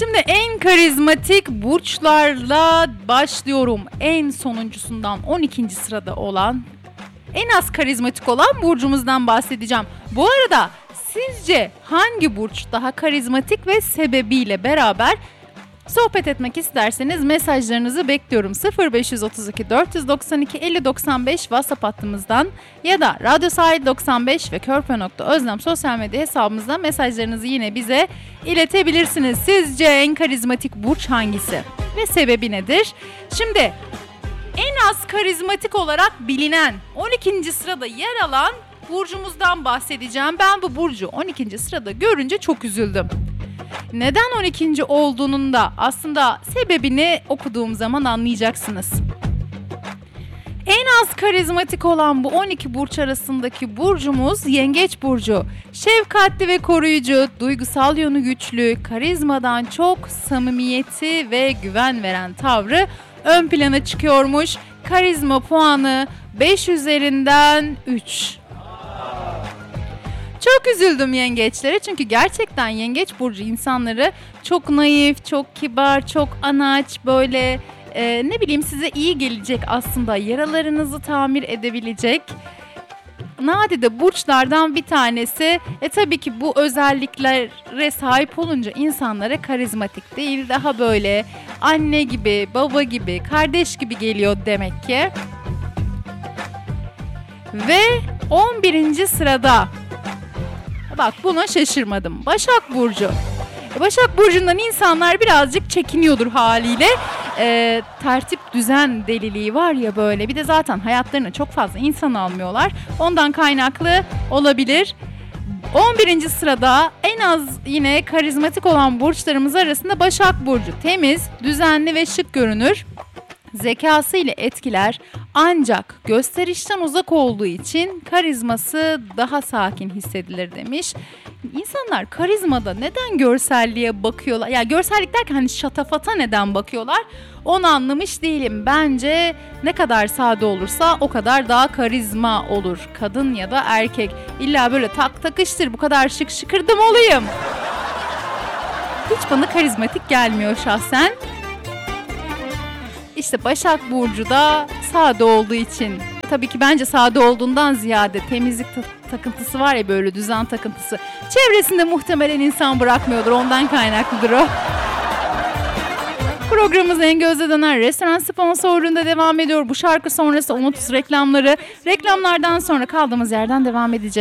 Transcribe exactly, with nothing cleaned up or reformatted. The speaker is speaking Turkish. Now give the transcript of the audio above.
Şimdi en karizmatik burçlarla başlıyorum. En sonuncusundan on ikinci sırada olan, en az karizmatik olan burcumuzdan bahsedeceğim. Bu arada sizce hangi burç daha karizmatik ve sebebiyle beraber sohbet etmek isterseniz mesajlarınızı bekliyorum. sıfır beş otuz iki dört doksan iki elli doksan beş WhatsApp hattımızdan ya da Radyo Sahil doksan beş ve körpe nokta özlem sosyal medya hesabımızdan mesajlarınızı yine bize iletebilirsiniz. Sizce en karizmatik burç hangisi ve sebebi nedir? Şimdi en az karizmatik olarak bilinen on ikinci sırada yer alan burcumuzdan bahsedeceğim. Ben bu burcu on ikinci sırada görünce çok üzüldüm. Neden on ikinci olduğunun da aslında sebebini okuduğum zaman anlayacaksınız. En az karizmatik olan bu on iki burç arasındaki burcumuz Yengeç burcu. Şefkatli ve koruyucu, duygusal yönü güçlü, karizmadan çok samimiyeti ve güven veren tavrı ön plana çıkıyormuş. Karizma puanı beş üzerinden üç. Çok üzüldüm yengeçlere çünkü gerçekten yengeç burcu insanları çok naif, çok kibar, çok anaç, böyle e, ne bileyim size iyi gelecek aslında, yaralarınızı tamir edebilecek nadide burçlardan bir tanesi. E tabii ki bu özelliklere sahip olunca insanlara karizmatik değil, daha böyle anne gibi, baba gibi, kardeş gibi geliyor demek ki. Ve on birinci sırada, bak buna şaşırmadım, Başak Burcu. Başak Burcu'ndan insanlar birazcık çekiniyordur haliyle. Ee, tertip düzen deliliği var ya böyle. Bir de zaten hayatlarına çok fazla insan almıyorlar. Ondan kaynaklı olabilir. on birinci sırada en az yine karizmatik olan burçlarımız arasında Başak Burcu. Temiz, düzenli ve şık görünür. Zekası ile etkiler, ancak gösterişten uzak olduğu için karizması daha sakin hissedilir demiş. İnsanlar karizmada neden görselliğe bakıyorlar? Ya yani görsellik derken hani şatafata neden bakıyorlar? Onu anlamış değilim. Bence ne kadar sade olursa o kadar daha karizma olur. Kadın ya da erkek. İlla böyle tak takıştır, bu kadar şık şıkırdım olayım. Hiç bana karizmatik gelmiyor şahsen. İşte Başak Burcu da sade olduğu için, tabii ki bence sade olduğundan ziyade temizlik ta- takıntısı var ya, böyle düzen takıntısı. Çevresinde muhtemelen insan bırakmıyordur, ondan kaynaklıdır o. Programımız En Gözde Döner restoran sponsorluğunda devam ediyor. Bu şarkı sonrası Umut reklamları, reklamlardan sonra kaldığımız yerden devam edeceğiz.